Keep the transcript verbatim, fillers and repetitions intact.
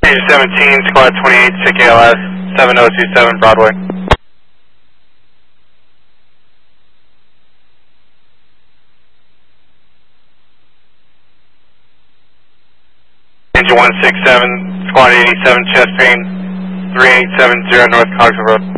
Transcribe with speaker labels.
Speaker 1: Passenger seventeen, Squad twenty-eight, C K L S, seven oh two seven Broadway. Engine one six seven, Squad eighty-seven, chest pain, three eight seven zero North Cogswell Road.